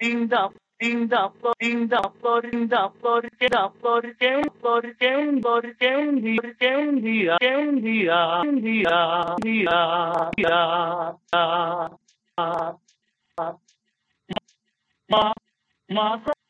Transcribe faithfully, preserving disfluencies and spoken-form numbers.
in the in the floor in the floor in the floor in the floor in floor in floor in the in the in the in the in the ma